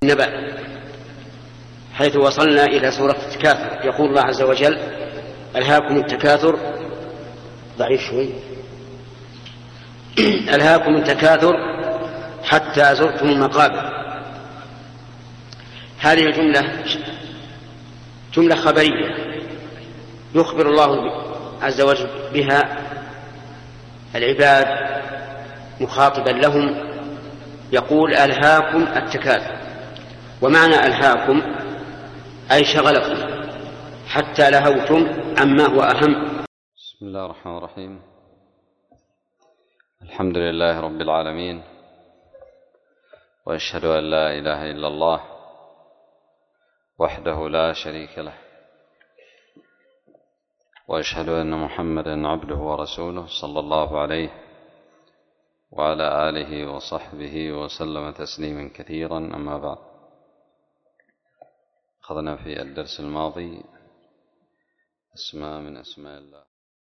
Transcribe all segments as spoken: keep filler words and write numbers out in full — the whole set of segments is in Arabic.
النبأ، حيث وصلنا إلى سورة التكاثر. يقول الله عز وجل: ألهاكم التكاثر. ضعيف شوي. ألهاكم التكاثر حتى زرتم المقابر. هذه الجملة جملة خبرية يخبر الله عز وجل بها العباد مخاطبا لهم، يقول: ألهاكم التكاثر. ومعنى ألهاكم أي شغلكم حتى لهوتم عما هو أهم. بسم الله الرحمن الرحيم. الحمد لله رب العالمين، وأشهد أن لا إله إلا الله وحده لا شريك له، وأشهد أن محمدا عبده ورسوله صلى الله عليه وعلى آله وصحبه وسلم تسليما كثيرا. أما بعد، أخذنا في الدرس الماضي اسماء من أسماء الله.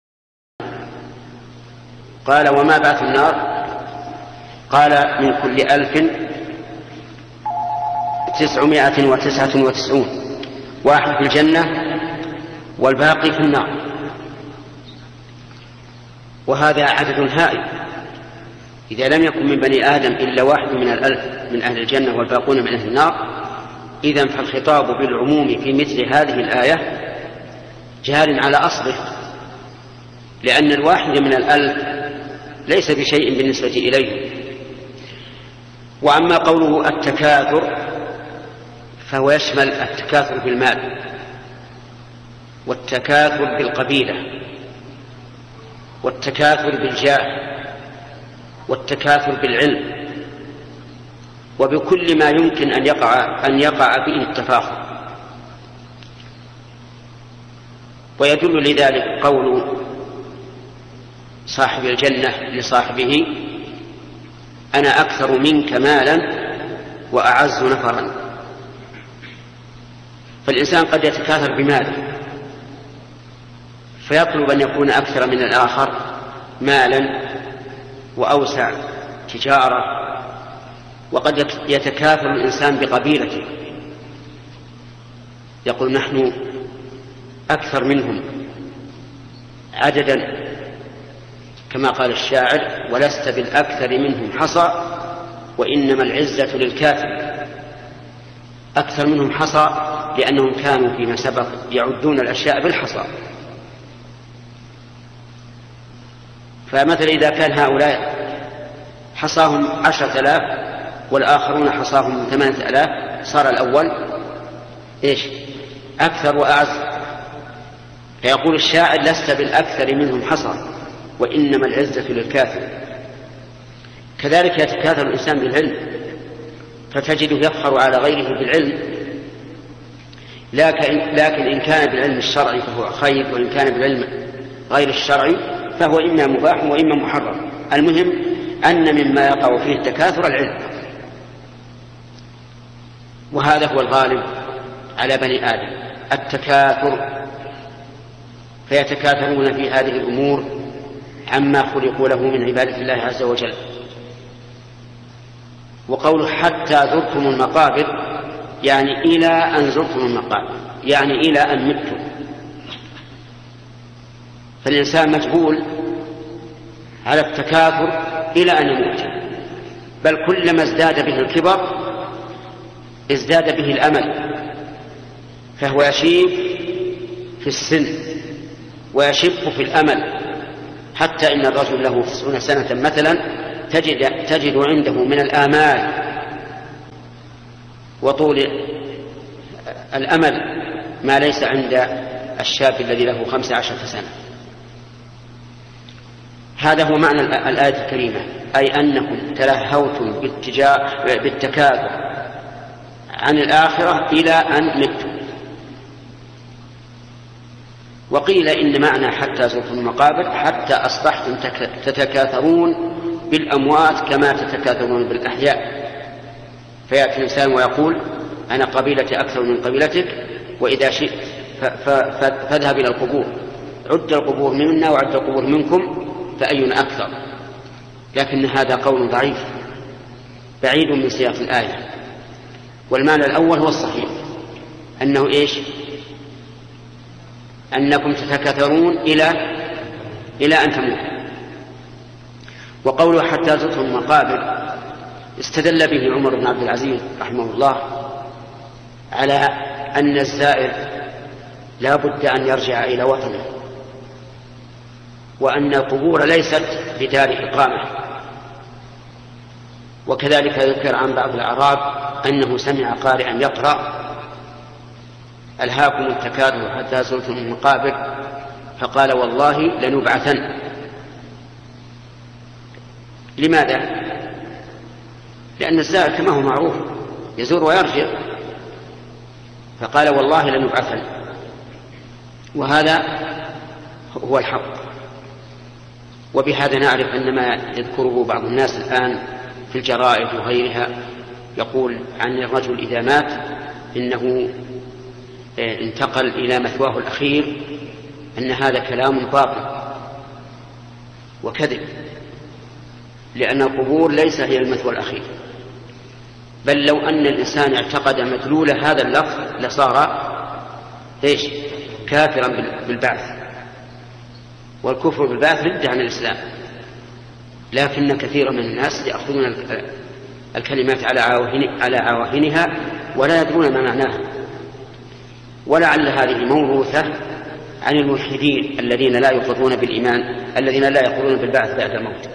قال: وما بعث النار؟ قال: من كل ألف تسعمائة وتسعة وتسعون، واحد في الجنة والباقي في النار. وهذا عدد هائل. إذا لم يكن من بني آدم إلا واحد من الألف من أهل الجنة والباقون من أهل النار، إذن فالخطاب بالعموم في مثل هذه الآية جار على أصله، لأن الواحد من الألف ليس بشيء بالنسبة إليه. وأما قوله التكاثر فهو يشمل التكاثر بالمال، والتكاثر بالقبيلة، والتكاثر بالجاه، والتكاثر بالعلم، وبكل ما يمكن أن يقع أن يقع فيه التفاخر. ويدل لذلك قول صاحب الجنة لصاحبه: أنا أكثر منك مالا وأعز نفرا. فالإنسان قد يتكاثر بماله فيطلب أن يكون أكثر من الآخر مالا وأوسع تجارة، وقد يتكاثر الإنسان بقبيلته، يقول: نحن أكثر منهم عددا، كما قال الشاعر: ولست بالأكثر منهم حصى وإنما العزة للكافر. أكثر منهم حصى لأنهم كانوا فيما سبق يعدون الأشياء بالحصى. فمثلا إذا كان هؤلاء حصاهم عشرة آلاف والآخرون حصاهم ثمانية آلاف، صار الأول إيش؟ أكثر وأعز. فيقول الشاعر: لست بالأكثر منهم حصى وإنما العزة للكافر. كذلك يتكاثر الإنسان بالعلم، فتجده يفخر على غيره بالعلم، لكن, لكن إن كان بالعلم الشرعي فهو خير، وإن كان بالعلم غير الشرعي فهو إما مباح وإما محرم. المهم أن مما يقع فيه التكاثر العلم، وهذا هو الغالب على بني آدم، التكاثر. فيتكاثرون في هذه الأمور عما خلقوا له من عبادة الله عز وجل. وقوله حتى زرتم المقابر يعني إلى أن زرتم المقابر، يعني إلى أن متم. فالإنسان مجبول على التكاثر إلى أن يموت، بل كلما ازداد به الكبر ازداد به الأمل، فهو يشيب في السن ويشب في الأمل، حتى إن الرجل له تسعون سنة مثلا تجد, تجد عنده من الآمال وطول الأمل ما ليس عند الشاب الذي له خمس عشرة سنة. هذا هو معنى الآية الكريمة، أي أنكم تلهوتم بالتكاثر عن الآخرة إلى أن متم. وقيل إن معنى حتى زرتم المقابر حتى أصبحتم تتكاثرون بالأموات كما تتكاثرون بالأحياء. فيأتي الإنسان ويقول: أنا قبيلتي أكثر من قبيلتك، وإذا شئت فاذهب إلى القبور، عد القبور منا وعد القبور منكم فأينا أكثر. لكن هذا قول ضعيف بعيد من سياق الآية. والمعنى الأول هو الصحيح، أنه إيش؟ أنكم تتكاثرون إلى إلى أن تموتوا. وقوله حتى زرتم المقابر استدل به عمر بن عبد العزيز رحمه الله على أن الزائر لا بد أن يرجع إلى وطنه، وأن القبور ليست بدار إقامة. وكذلك يذكر عن بعض الأعراب أنه سمع قارئا يقرأ ألهاكم التكاثر حتى زرتم المقابر فقال والله لنبعثن. لماذا؟ لأن الزائر كما هو معروف يزور ويرجع، فقال والله لنبعثن، وهذا هو الحق. وبهذا نعرف أن ما يذكره بعض الناس الآن في الجرائد وغيرها يقول عن الرجل إذا مات إنه انتقل إلى مثواه الأخير، أن هذا كلام باطل وكذب، لأن القبور ليس هي المثوى الأخير، بل لو أن الإنسان اعتقد مدلول هذا اللفظ لصار إيش؟ كافرا بالبعث، والكفر بالبعث ردة عن الإسلام. لكن كثيرا من الناس يأخذون الكلمات على عواهنها ولا يدرون ما معناها، ولعل هذه موروثة عن الملحدين الذين لا يقرون بالإيمان، الذين لا يقرون بالبعث بعد الموت.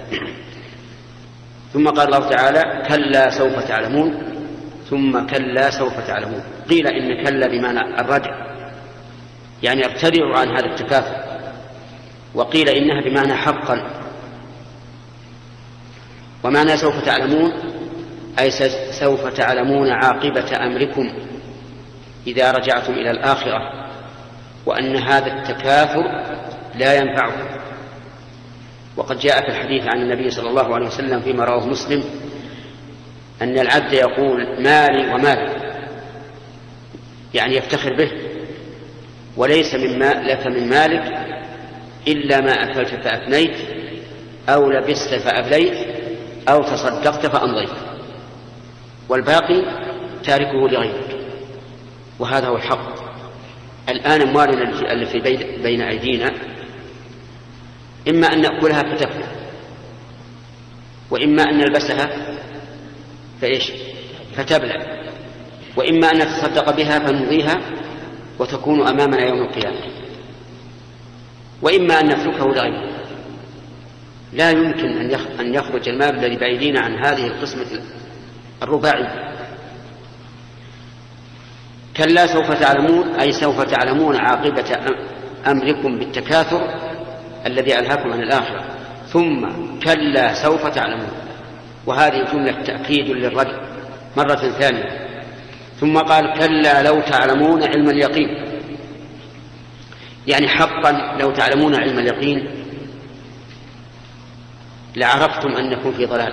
ثم قال الله تعالى كلا سوف تعلمون، ثم كلا سوف تعلمون. قيل إن كلا بمعنى الرجع، يعني ارتدعوا عن هذا التكاثر، وقيل إنها بمعنى حقا. ومعنى سوف تعلمون أي سوف تعلمون عاقبة أمركم إذا رجعتم إلى الآخرة، وأن هذا التكاثر لا ينفعكم. وقد جاء في الحديث عن النبي صلى الله عليه وسلم فيما رواه مسلم أن العبد يقول مالي ومالي، يعني يفتخر به، وليس مما لك من مالك إلا ما أكلت فأفنيت أو لبست فأبليت أو تصدقت فأمضيت، والباقي تاركه لغيرك. وهذا هو الحق. الآن أموالنا التي بين أيدينا إما أن نأكلها فتفنى، وإما أن نلبسها فإيش فتبلى، وإما أن نتصدق بها فنمضيها وتكون أمامنا يوم القيامة، وإما أن نتركه لغيره. لا يمكن أن يخرج المال الذي بأيدينا عن هذه القسمة الرباعية. كلا سوف تعلمون أي سوف تعلمون عاقبة أمركم بالتكاثر الذي ألهاكم عن الآخرة. ثم كلا سوف تعلمون، وهذه جملة تأكيد للرجل مرة ثانية. ثم قال كلا لو تعلمون علم اليقين، يعني حقا لو تعلمون علم اليقين لعرفتم أنكم في ضلال،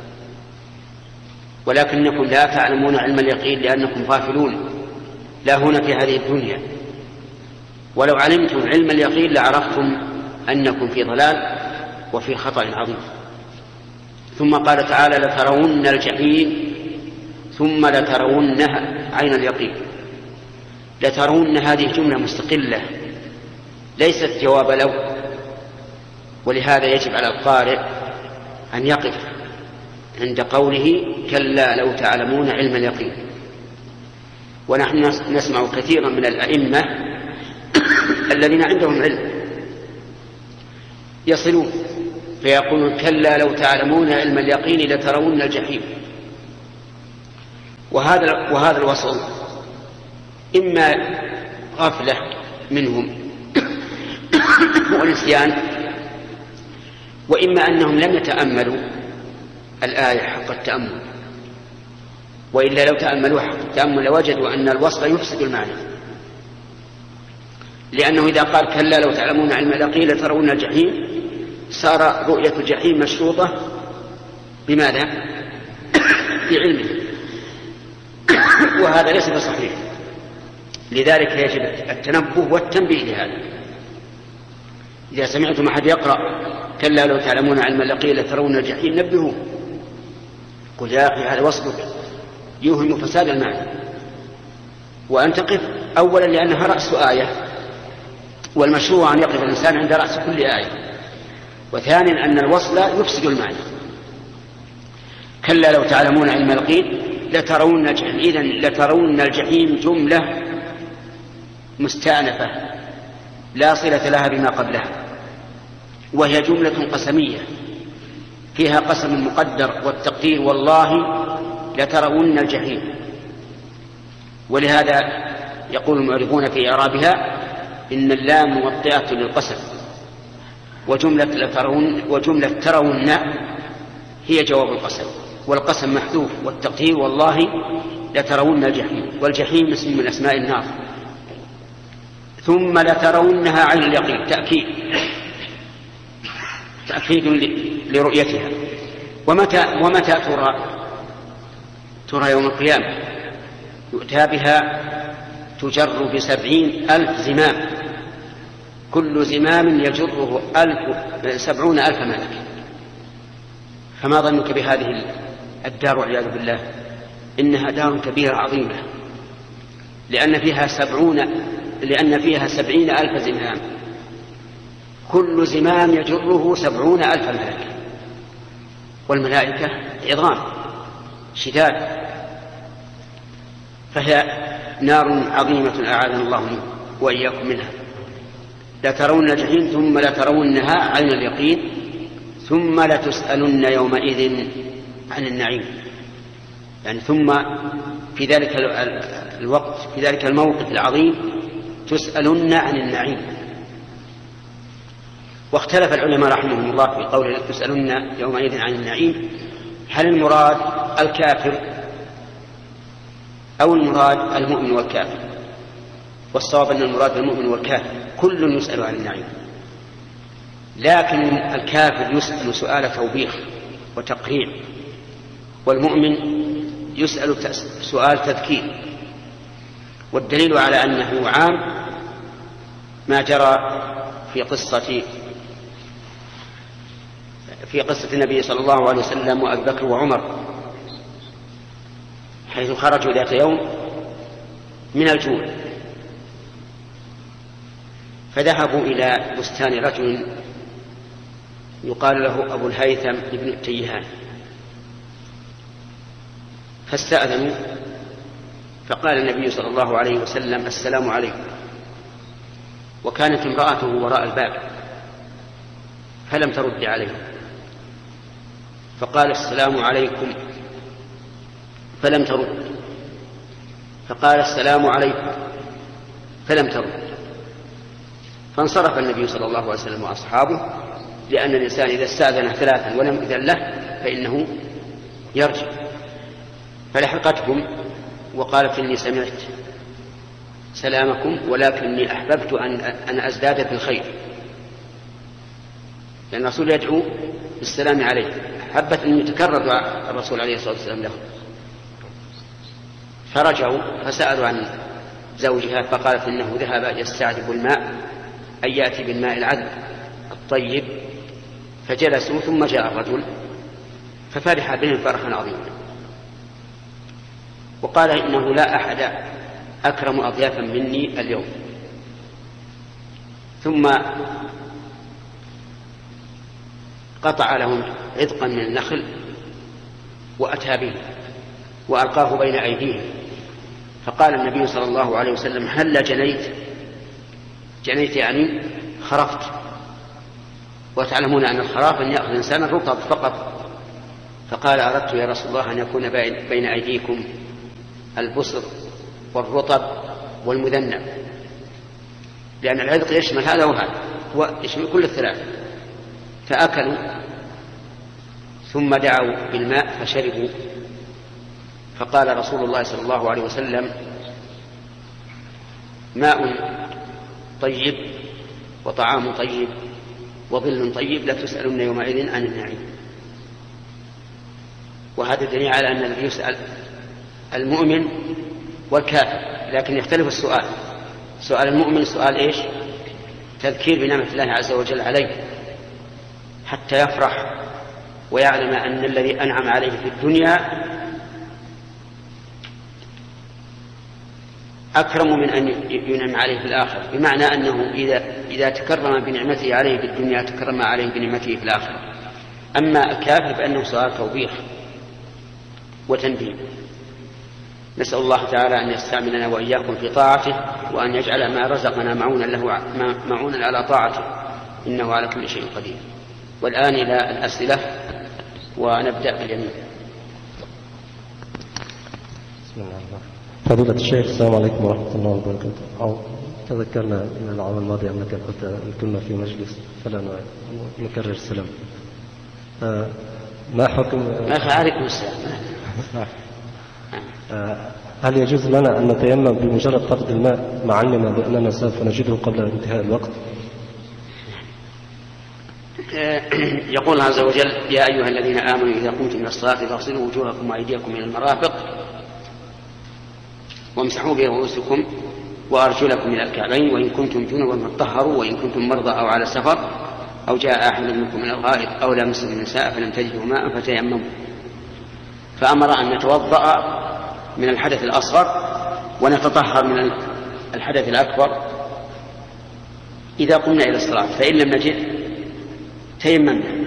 ولكنكم لا تعلمون علم اليقين لأنكم غافلون لا هنا في هذه الدنيا. ولو علمتم علم اليقين لعرفتم أنكم في ضلال وفي خطأ عظيم. ثم قال تعالى لترون الجحيم ثم لترونها عين اليقين. لترون هذه جملة مستقلة ليست جواب لو، ولهذا يجب على القارئ أن يقف عند قوله كلا لو تعلمون علم اليقين. ونحن نسمع كثيرا من الأئمة الذين عندهم علم يصلون فيقولون كلا لو تعلمون علم اليقين لترون الجحيم. وهذا وهذا الوصل إما غفلة منهم ونسيان، وإما أنهم لم يتأملوا الآية حق التأمل، وإلا لو تأملوا حق التأمل لوجدوا أن الوصل يفسد المعنى، لأنه إذا قال كلا لو تعلمون علم اليقين لترون الجحيم صار رؤية الجحيم مشروطة بماذا؟ بعلمه، وهذا ليس بصحيح. لذلك يجب التنبه والتنبيه لهذا. إذا سمعتم أحد يقرأ كلا لو تعلمون علم اليقين لترون الجحيم نبهوه، قل يا أخي هذا وصلك، يوهم فساد المعنى. وأن تقف أولا لأنها رأس آية، والمشروع أن يقف الإنسان عند رأس كل آية. وثانيا أن الوصل يفسد المعنى. كلا لو تعلمون علم اليقين لترون الجحيم، إذن لترون الجحيم جملة مستأنفة لا صلة لها بما قبلها، وهي جملة قسمية فيها قسم مقدر والتقدير والله لترون الجحيم. ولهذا يقول المعرفون في إعرابها إن اللام موطئة للقسم، وجملة لترون وجملة ترون هي جواب القسم، والقسم محذوف، والتقدير والله لترون الجحيم، والجحيم اسم من أسماء النار. ثم لترونها عين اليقين، تأكيد تأكيد لرؤيتها. ومتى ومتى ترى؟ ترى يوم القيامة، يؤتى بها تجر بسبعين ألف زمام، كل زمام يجره ألف سبعون ألف ملك. فما ظنك بهذه الدار والعياذ بالله؟ إنها دار كبيرة عظيمة، لأن فيها سبعون لأن فيها سبعين ألف زمام، كل زمام يجره سبعون ألف ملك، والملائكة عظام شداد. فهي نار عظيمة أعاذنا الله منها وإياكم منها. لترون الجحيم ثم لترونها عين اليقين ثم لتسألن يومئذ عن النعيم. يعني ثم في ذلك الوقت، في ذلك الموقف العظيم، تسألن عن النعيم. واختلف العلماء رحمهم الله في قول تسألن يومئذ عن النعيم، هل المراد الكافر أو المراد المؤمن والكافر؟ والصواب أن المراد المؤمن والكافر، كل يسأل عن النعيم، لكن الكافر يسأل سؤال توبيخ وتقريع، والمؤمن يسأل سؤال تذكير. والدليل على أنه عام ما جرى في قصة في قصة النبي صلى الله عليه وسلم وأبي بكر وعمر، حيث خرجوا ذات يوم من الجوع، فذهبوا إلى بستان رجل يقال له أبو الهيثم ابن التيهان، فاستأذنوا، فقال النبي صلى الله عليه وسلم السلام عليكم، وكانت امرأته وراء الباب فلم ترد عليه، فقال السلام عليكم فلم ترد، فقال السلام عليكم فلم ترد، فانصرف النبي صلى الله عليه وسلم وأصحابه، لأن الإنسان إذا استأذن ثلاثا ولم يأذن له فإنه يرجع. فلحقتهم وقالت إني سمعت سلامكم ولكني أحببت أن أن أزداد في الخير، لأن الرسول يدعو بالسلام عليه، حبت أن يتكرر الرسول عليه الصلاة والسلام له. فرجعوا فسألوا عن زوجها، فقالت إنه ذهب يستعذب الماء، أي يأتي بالماء العذب الطيب. فجلسوا، ثم جاء الرجل ففرح بهم فرحا عظيما، وقال إنه لا أحد أكرم أضيافا مني اليوم. ثم قطع لهم عذقا من النخل وأتى به وألقاه بين أيديهم، فقال النبي صلى الله عليه وسلم هل جنيت؟ جنيت يعني خرفت، وتعلمون أن الخراف أن يأخذ الإنسان الرطب فقط. فقال أردت يا رسول الله أن يكون بين أيديكم البصر والرطب والمذنب، لأن العذق يشمل هذا وهذا ويشمل كل الثلاثة. فأكلوا ثم دعوا بالماء فشربوا، فقال رسول الله صلى الله عليه وسلم ماء طيب وطعام طيب وظل طيب لا تسألن يومئذ عن النعيم. وهذا دليل على أن الذي يسأل المؤمن والكافر، لكن يختلف السؤال. سؤال المؤمن سؤال إيش؟ تذكير بنعمة الله عز وجل عليه حتى يفرح ويعلم أن الذي أنعم عليه في الدنيا أكرم من أن ينعم عليه في الآخرة، بمعنى أنه إذا, إذا تكرم بنعمته عليه في الدنيا تكرم عليه بنعمته في الآخرة. أما الكافر فإنه صار توبيخ وتنبيه. نسأل الله تعالى أن يستعملنا وإياكم في طاعته، وأن يجعل ما رزقنا معونا له معونا على طاعته، إنه على كل شيء قدير. والآن إلى الأسئلة، ونبدأ باليمين. بسم الله الرحمن الرحيم. فضيلة الشيخ، السلام عليكم ورحمة الله وبركاته. أو تذكرنا من العام الماضي أنك قد كنا في مجلس فلا نكرر السلام. آه ما حكم ما عليكم السلام. آه هل يجوز لنا أن نتيمم بمجرد فقد الماء مع علمنا بأننا سوف نجده قبل انتهاء الوقت؟ يقول الله عز وجل: يا أيها الذين آمنوا إذا قمتم إلى الصلاة فاغسلوا وجوهكم وأيديكم إلى المرافق وامسحوا برؤوسكم وأرجلكم إلى الكعبين وإن كنتم جنبا فطهروا وإن كنتم مرضى أو على سفر أو جاء أحد منكم من الغائط أو لامستم النساء فلم تجدوا ماء فتيمموا. فأمر أن نتوضأ من الحدث الأصغر ونتطهر من الحدث الأكبر إذا قمنا إلى الصلاة، فإن لم نجد تيممنا.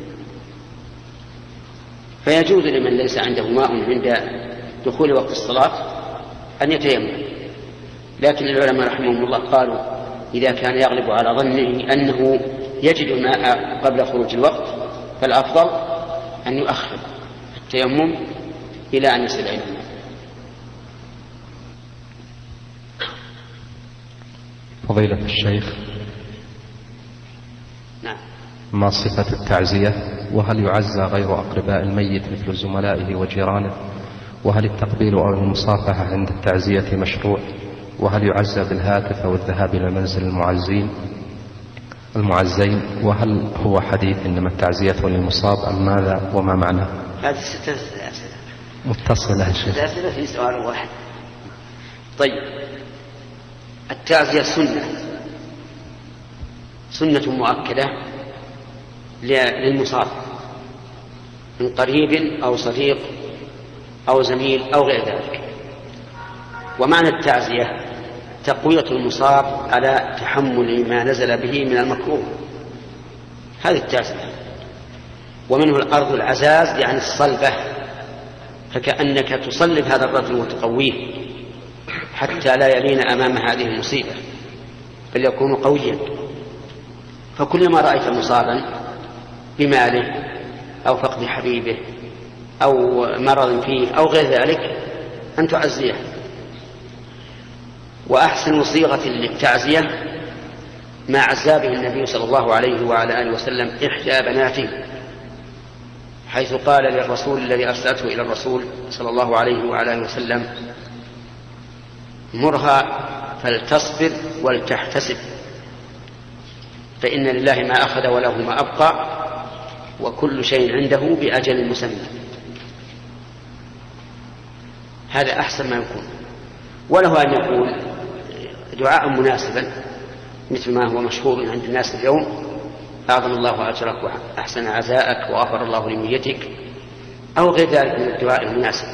فيجوز لمن ليس عنده ماء عند دخول وقت الصلاة أن يتيمم، لكن العلماء رحمهم الله قالوا إذا كان يغلب على ظنه أنه يجد الماء قبل خروج الوقت فالأفضل أن يؤخر التيمم إلى أن يصل إلى الماء. فضيلة الشيخ، نعم. ما صفة التعزية؟ وهل يعزى غير أقرباء الميت مثل زملائه وجيرانه؟ وهل التقبيل أو المصافحة عند التعزية مشروع؟ وهل يعزى بالهاتف أو الذهاب إلى منزل المعزين المعزين؟ وهل هو حديث إنما التعزية للمصاب أم ماذا وما معناه؟ هذه ستة أسئلة متصلة ستة أسئلة في سؤال واحد. طيب، التعزية سنة سنة مؤكدة للمصاب من قريب أو صديق أو زميل أو غير ذلك. ومعنى التعزية تقوية المصاب على تحمل ما نزل به من المكروه، هذه التعزية. ومنه الأرض العزاز يعني الصلبة، فكأنك تصلب هذا الرجل وتقويه حتى لا يلين أمام هذه المصيبة بل يكون قويا. فكلما رأيت مصابا بماله أو فقد حبيبه أو مرض فيه أو غير ذلك أن تعزيه. وأحسن صيغة للتعزية ما عزى به النبي صلى الله عليه وعلى آله وسلم إحدى بناته، حيث قال للرسول الذي أرسلته إلى الرسول صلى الله عليه وعلى آله وسلم: مرها فلتصبر ولتحتسب، فإن لله ما أخذ وله ما أبقى وكل شيء عنده بأجل مسمى. هذا أحسن ما يكون. وله أن يكون دعاء مناسبا مثل ما هو مشهور عند الناس اليوم: أعظم الله أجرك وأحسن عزاءك وغفر الله لنيتك، أو غير ذلك من الدعاء المناسب.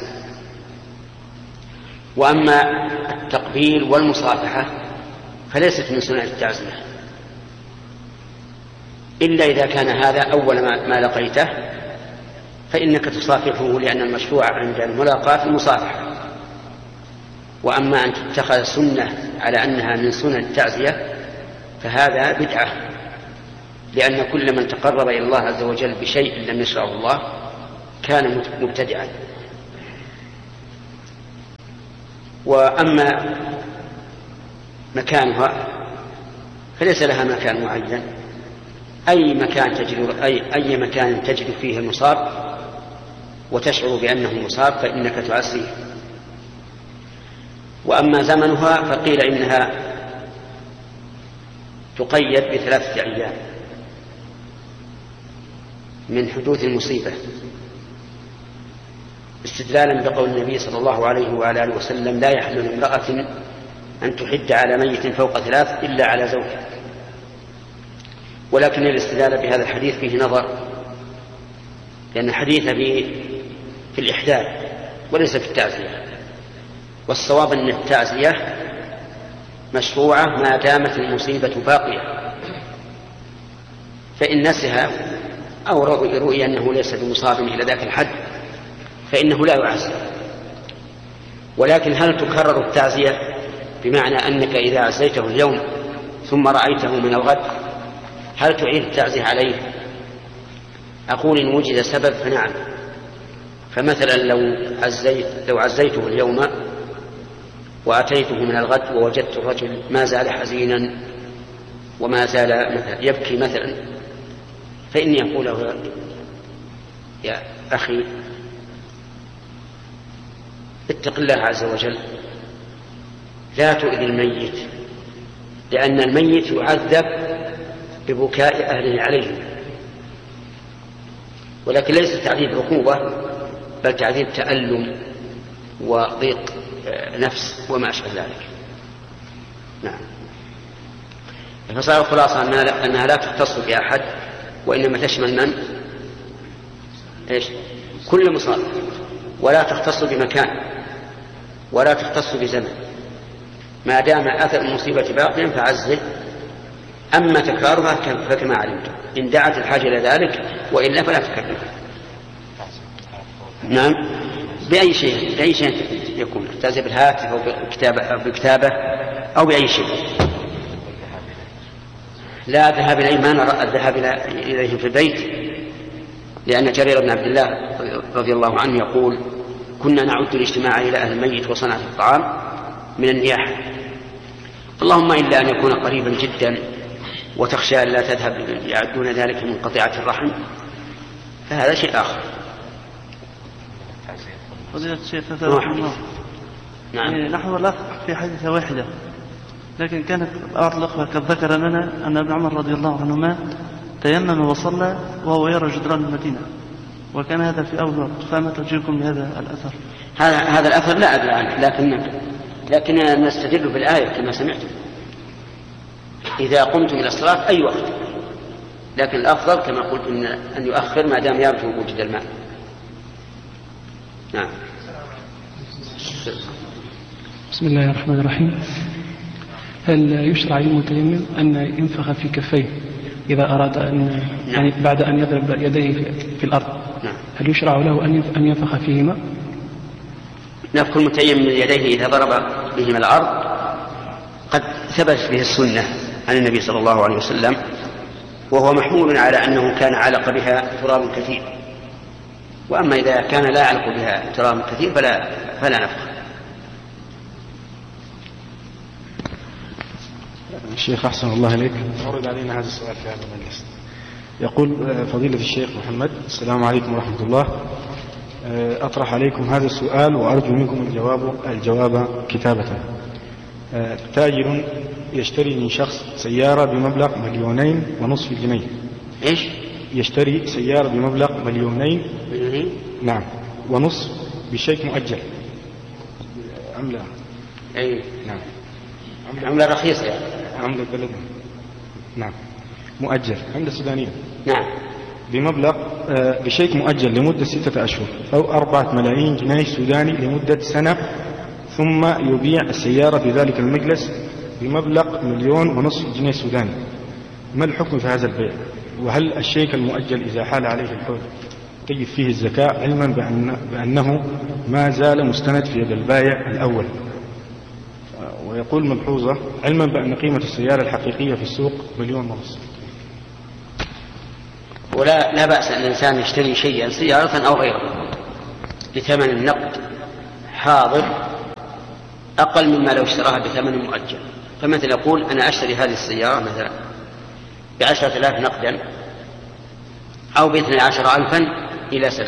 وأما التقبيل والمصافحة فليست من سنة التعزية إلا إذا كان هذا أول ما لقيته فإنك تصافحه، لأن المشروع عند الملاقاة المصافحة. وأما أن تتخذ سنة على أنها من سنن التعزية فهذا بدعة، لأن كل من تقرب إلى الله عز وجل بشيء لم يشرعه الله كان مبتدعا. وأما مكانها فليس لها مكان معين، أي مكان تجد أي, أي مكان تجد فيه المصاب وتشعر بأنه مصاب فإنك تعزيه. وأما زمنها فقيل إنها تقيد بثلاثة أيام من حدوث المصيبة، استدلالا بقول النبي صلى الله عليه وعلى آله وسلم: لا يحل لامرأة أن تحد على ميت فوق ثلاث إلا على زوجها. ولكن الاستدلال بهذا الحديث فيه نظر، لأن الحديث في في الإحداد وليس في التعزية. والصواب أن التعزية مشروعة ما دامت المصيبة باقية، فإن نسها أو رؤي أنه ليس بمصاب إلى ذاك الحد فإنه لا يعزى. ولكن هل تكرر التعزية بمعنى أنك إذا عزيته اليوم ثم رأيته من الغد هل تعيد التعزية عليه؟ أقول إن وجد سبب فنعم. فمثلا لو عزيت لو عزيته اليوم وأتيته من الغد ووجدت الرجل ما زال حزينا وما زال مثلا يبكي مثلا، فإني أقول له يا أخي اتق الله عز وجل، لا تؤذي الميت، لأن الميت يعذب ببكاء أهله عليه، ولكن ليس تعذيب عقوبة بل تعذيب تألم وضيق نفس وما أشبه ذلك. نعم. فصار الخلاصة أنها لا تختص بأحد وإنما تشمل من؟ إيش؟ كل مصاب، ولا تختص بمكان ولا تختص بزمن، ما دام أثر المصيبة باقيا فعزه. أما تكرارها فكما علمت إن دعت الحاجة إلى ذلك، وإلا فلا تكررها. نعم. بأي شيء بأي شيء يكون، تعزي بالهاتف أو بكتابة أو بكتابة أو بأي شيء. لا ذهاب إليه، ما نرى الذهاب إليهم في البيت، لأن جرير بن عبد الله رضي الله عنه يقول كنا نعد الاجتماع إلى أهل الميت وصنعة الطعام من النياحة، اللهم إلا أن يكون قريبا جدا وتخشى أن لا تذهب يعدون ذلك من قطيعة الرحم، فهذا شيء آخر. فضيلة الشيخ نعم. نحو الأخ في حديثة واحدة، لكن كانت بعض الأخوة قد ذكر لنا أن ابن عمر رضي الله عنهما تيمم وصلى وهو يرى جدران المدينة، وكان هذا في أول وقت، فما توجيهكم لهذا الأثر؟ هذا هذا الأثر لا أدري عنه، لكن لكن نستدل بالآية كما سمعتم، إذا قمتم إلى الصلاة أي وقت، لكن الأفضل كما قلت إن أن يؤخر ما دام يرجو وجود الماء. نعم. بسم الله الرحمن الرحيم. هل يشرع للمتيمم أن ينفخ في كفيه إذا أراد أن يعني بعد أن يضرب يديه في الأرض؟ نعم. هل يشرع له أن ينفخ فيهما؟ نفخ المتيمم من يديه إذا ضرب بهما الأرض قد ثبت به السنة عن النبي صلى الله عليه وسلم، وهو محمول على أنه كان علق بها تراب كثير، وأما إذا كان لا يعلق بها تراب كثير فلا, فلا نفخ. الشيخ أحسن الله إليك، عرض علينا هذا السؤال في هذا المجلس. يقول فضيلة الشيخ محمد: السلام عليكم ورحمة الله، أطرح عليكم هذا السؤال وأرجو منكم الجواب الجواب كتابة. تاجر يشتري من شخص سيارة بمبلغ مليونين ونصف جنيه. إيش؟ يشتري سيارة بمبلغ مليونين نعم ونصف بشيك مؤجل، عملة أي نعم عملة رخيصة يعني. عملة بلدنا نعم مؤجل، عملة سودانية نعم، بمبلغ بشيك مؤجل لمدة ستة أشهر أو أربعة ملايين جنيه سوداني لمدة سنة، ثم يبيع السيارة في ذلك المجلس بمبلغ مليون ونصف جنيه سوداني. ما الحكم في هذا البيع؟ وهل الشيك المؤجل إذا حال عليه الحول تجب فيه الزكاة، علما بأن بأنه ما زال مستند في يد البائع الأول؟ ويقول ملحوظة: علما بأن قيمة السيارة الحقيقية في السوق مليون ونصف. ولا لا بأس أن الإنسان يشتري شيئا سيارة أو غيره بثمن النقد حاضر أقل مما لو اشتراها بثمن مؤجل. فمثل يقول: أنا أشتري هذه السيارة مثلا بعشرة آلاف نقدا أو باثني عشر ألفا إلى سنة،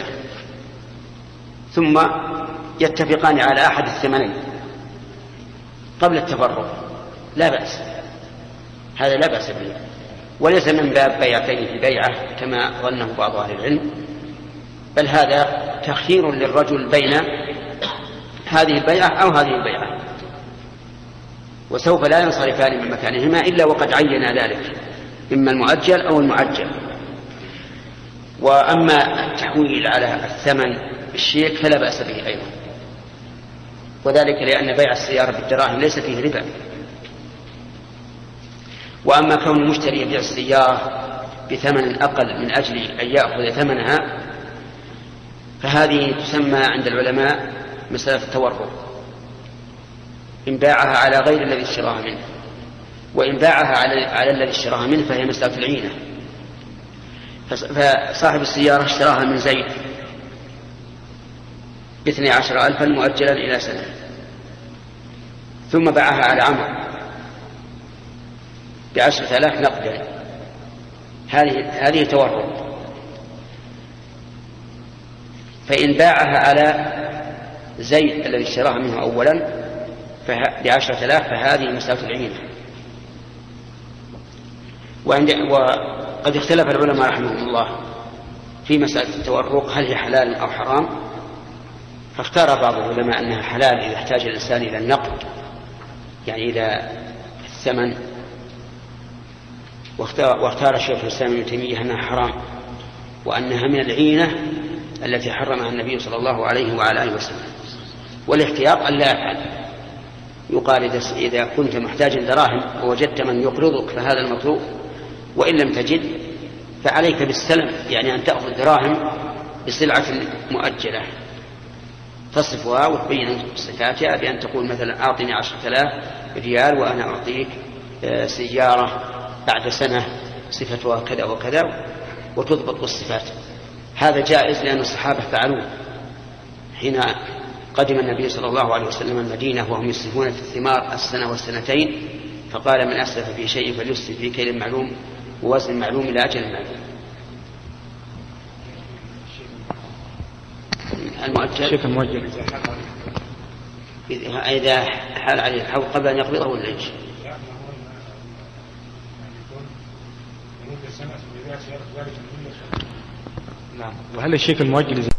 ثم يتفقان على أحد الثمنين قبل التفرق، لا بأس، هذا لا بأس به، وليس من باب بيعتين في بيعة كما ظنه بعض أهل العلم، بل هذا تخيير للرجل بين هذه البيعة أو هذه البيعة، وسوف لا ينصرفان من مكانهما إلا وقد عين ذلك، إما المؤجل أو المعجل. وأما التحويل على الثمن بالشيك فلا بأس به أيضا، وذلك لأن بيع السيارة بالدراهم ليس فيه ربا، وأما كون المشتري يبيع السيارة بثمن أقل من أجل أن يأخذ ثمنها فهذه تسمى عند العلماء مسألة التورق، إن باعها على غير الذي اشتراها منه، وإن باعها على, على الذي اشتراها منه فهي مسألة العينة. فصاحب السيارة اشتراها من زيد باثني عشر ألفا مؤجلا إلى سنة، ثم باعها على عمرو بعشرة آلاف نقدا، هذه هذه تورق. فإن باعها على زيد الذي اشتراها منه أولا بعشرة آلاف فهذه مسألة العينة. وقد اختلف العلماء رحمهم الله في مسألة التورق هل هي حلال أو حرام، فاختار بعض العلماء أنها حلال إذا احتاج الإنسان إلى النقد، يعني إلى الثمن، واختار الشيخ الإسلام ابن تيمية أنها حرام، وأنها من العينة التي حرمها النبي صلى الله عليه وعلى آله وسلم. والاحتياط أن لا يفعل، يقال إذا كنت محتاجا دراهم ووجدت من يقرضك فهذا المطلوب، وإن لم تجد فعليك بالسلم، يعني أن تأخذ دراهم بسلعة مؤجلة تصفها وتبين صفاتها بأن تقول مثلا أعطني عشرة آلاف ريال وأنا أعطيك سيارة بعد سنة صفتها كذا وكذا، وتضبط بالصفات. هذا جائز لأن الصحابة فعلوه حين قدم النبي صلى الله عليه وسلم المدينة وهم يسلفون في الثمار السنة والسنتين، فقال من أسلف في شيء فليسلف في كيل معلوم ووزن معلوم إلى أجل معلوم. المؤجل شيخ المؤجل إذا حال عليه الحول قبل أن يقبضه ولا إيش؟ نعم. وهل الشيك المؤجل